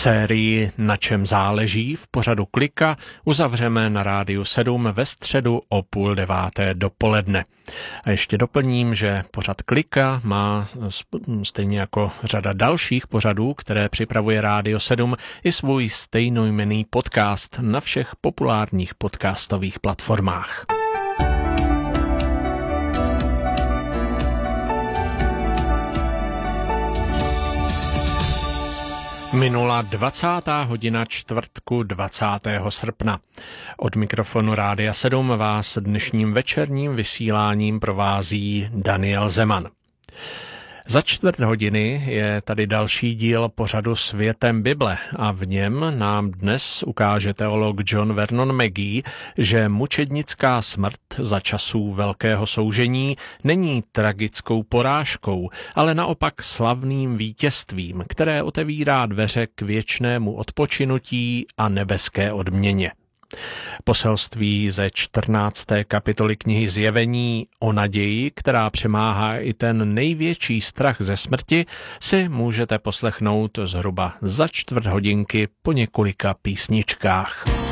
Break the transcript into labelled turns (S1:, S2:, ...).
S1: Sérii Na čem záleží v pořadu Klika uzavřeme na Rádiu 7 ve středu o 8:30 dopoledne. A ještě doplním, že pořad Klika má stejně jako řada dalších pořadů, které připravuje Rádio 7, i svůj stejnojmenný podcast na všech populárních podcastových platformách. Minula 20. hodina čtvrtku 20. srpna. Od mikrofonu Rádia 7 vás dnešním večerním vysíláním provází Daniel Zeman. Za čtvrt hodiny je tady další díl pořadu Světem Bible a v něm nám dnes ukáže teolog John Vernon Mackey, že mučednická smrt za časů velkého soužení není tragickou porážkou, ale naopak slavným vítězstvím, které otevírá dveře k věčnému odpočinutí a nebeské odměně. Poselství ze 14. kapitoly knihy Zjevení o naději, která přemáhá i ten největší strach ze smrti, si můžete poslechnout zhruba za čtvrt hodinky po několika písničkách.